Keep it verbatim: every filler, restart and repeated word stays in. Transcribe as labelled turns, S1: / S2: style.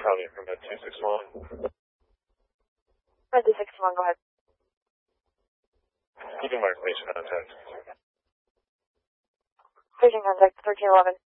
S1: County from at two six one.
S2: Red two six one, go ahead.
S1: Keeping my information contact.
S2: Station contact thirteen eleven.